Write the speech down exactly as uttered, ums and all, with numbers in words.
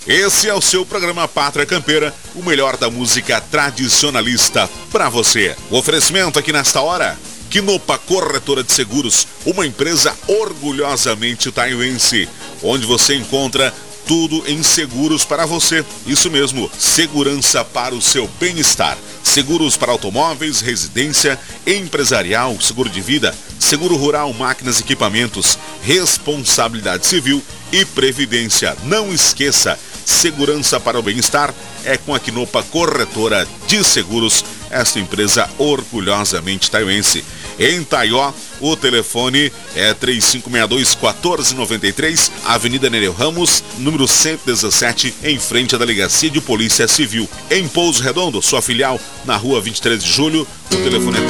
Esse é o seu programa Pátria Campeira, o melhor da música tradicionalista para você. O oferecimento aqui nesta hora, Quinopa Corretora de Seguros, uma empresa orgulhosamente taiuense, onde você encontra tudo em seguros para você. Isso mesmo, segurança para o seu bem-estar. Seguros para automóveis, residência, empresarial, seguro de vida, seguro rural, máquinas e equipamentos, responsabilidade civil e previdência. Não esqueça, segurança para o bem-estar é com a Quinopa Corretora de Seguros, esta empresa orgulhosamente taiuense. Em Taió, o telefone é três cinco seis dois, um quatro nove três, Avenida Nereu Ramos, número cento e dezessete, em frente à Delegacia de Polícia Civil. Em Pouso Redondo, sua filial, na rua vinte e três de julho, o telefone é